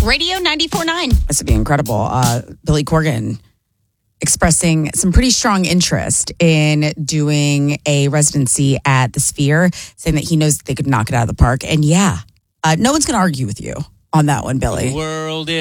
Radio 94.9. This would be incredible. Billy Corgan expressing some pretty strong interest in doing a residency at the Sphere, saying that he knows that they could knock it out of the park. And no one's going to argue with you on that one, Billy. The world is